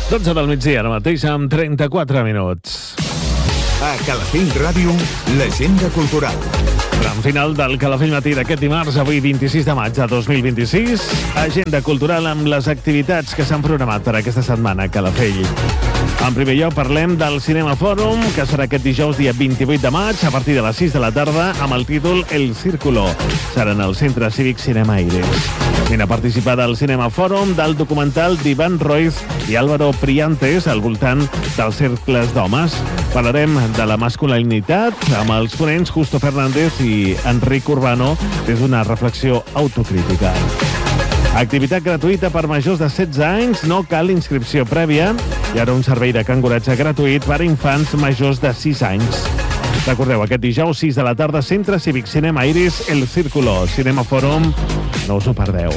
12 del migdia, ara mateix, amb 34 minuts. A Calafell Ràdio, l'agenda cultural. Tram final del Calafell Matí d'aquest dimarts, avui 26 de maig de 2026. Agenda cultural amb les activitats que s'han programat per aquesta setmana a Calafell. En primer lloc parlem del Cinema Fòrum, que serà aquest dijous, dia 28 de maig, a partir de les 6 de la tarda, amb el títol El Círculo. Serà en el Centre Cívic Cinema Aires. Vine a participar del Cinema Fòrum del documental d'Ivan Roiz i Álvaro Priantes al voltant dels cercles d'homes. Parlarem de la masculinitat amb els ponents Justo Fernández i Enric Urbano des d'una reflexió autocrítica. Activitat gratuïta per majors de 16 anys, no cal inscripció prèvia. Hi haurà un servei de canguratge gratuït per a infants majors de 6 anys. Recordeu, aquest dijous, 6 de la tarda, Centre Cívic Cinema Iris, El Círculo, Cinema Fòrum, no us ho perdeu.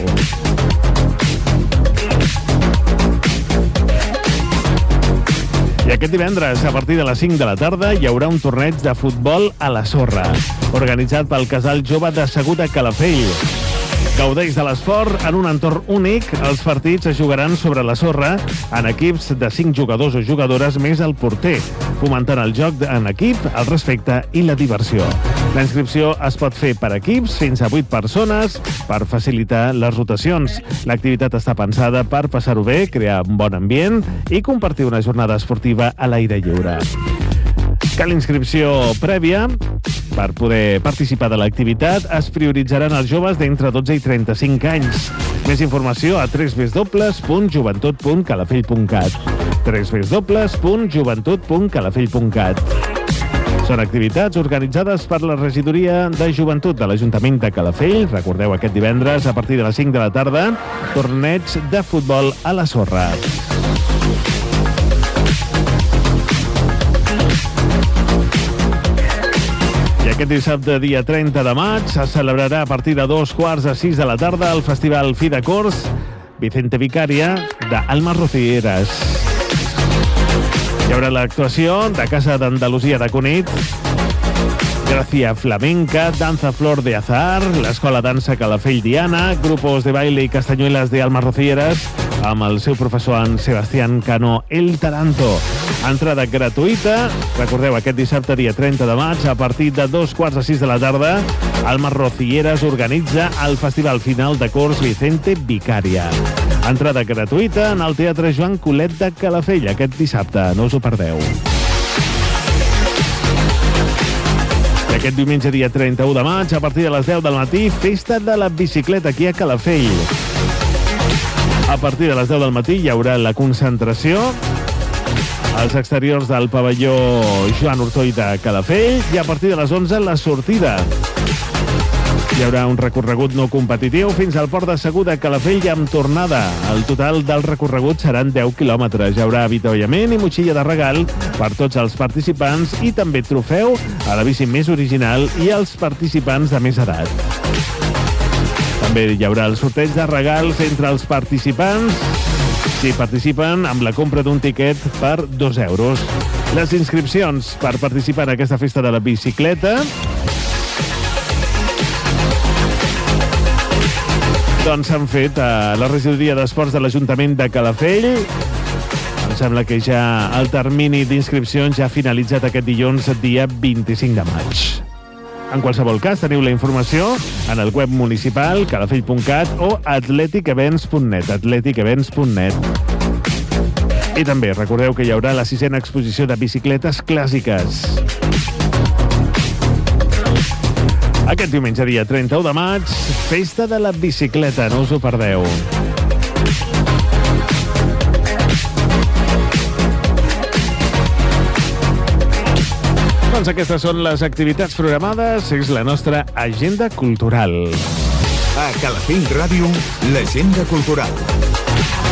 I aquest divendres, a partir de les 5 de la tarda, hi haurà un torneig de futbol a la sorra, organitzat pel Casal Jove de Segur de Calafell. Gaudeix de l'esport en un entorn únic. Els partits es jugaran sobre la sorra en equips de 5 jugadors o jugadores més el porter, fomentant el joc en equip, el respecte i la diversió. La inscripció es pot fer per equips fins a 8 persones per facilitar les rotacions. L'activitat està pensada per passar-ho bé, crear un bon ambient i compartir una jornada esportiva a l'aire lliure. Cal inscripció prèvia. Per poder participar de l'activitat es prioritzaran els joves d'entre 12 i 35 anys. Més informació a www.joventut.calafell.cat www.joventut.calafell.cat. Són activitats organitzades per la Regidoria de Joventut de l'Ajuntament de Calafell. Recordeu, aquest divendres, a partir de les 5 de la tarda, torneig de futbol a la sorra. Aquest dissabte, dia 30 de maig, se celebrarà a partir de 5:15 de la tarda el Festival Fi de Cors Vicente Vicaria d'Almas Rocieres. Hi haurà l'actuació de Casa d'Andalusia de Cunit, Gracia Flamenca, Danza Flor de Azahar, l'Escola Dansa Calafell Diana, grupos de baile i castañuelas de Almas Rocieres, amb el seu professor en Sebastián Cano El Taranto. Entrada gratuïta. Recordeu, aquest dissabte, dia 30 de maig, a partir de 5:15 de la tarda, Almas Rocieres organitza el Festival Final de Cors Vicente Vicaria. Entrada gratuïta en el Teatre Joan Colet de Calafell aquest dissabte. No us ho perdeu. I aquest diumenge, dia 31 de maig, a partir de les 10 del matí, Festa de la Bicicleta aquí a Calafell. A partir de les 10 del matí hi haurà la concentració als exteriors del pavelló Joan Ortoll de Calafell i a partir de les 11 la sortida. Hi haurà un recorregut no competitiu fins al Port de Segur de Calafell i amb tornada. El total del recorregut seran 10 quilòmetres. Hi haurà avituallament i motxilla de regal per tots els participants i també trofeu a la bici més original i als participants de més edat. També hi haurà el sorteig de regals entre els participants si participen amb la compra d'un tiquet per 2 euros. Les inscripcions per participar en aquesta festa de la bicicleta doncs s'han fet a la Regidoria d'Esports de l'Ajuntament de Calafell. Em sembla que ja el termini d'inscripcions ja ha finalitzat aquest dilluns, dia 25 de maig. En qualsevol cas, teniu la informació en el web municipal, calafell.cat o atleticevents.net. I també recordeu que hi haurà la 6a exposició de bicicletes clàssiques. Aquest diumenge, dia 31 de maig, Festa de la Bicicleta, no us ho perdeu. Doncs aquestes són les activitats programades, és la nostra agenda cultural. A Calafell Ràdio, l'agenda cultural.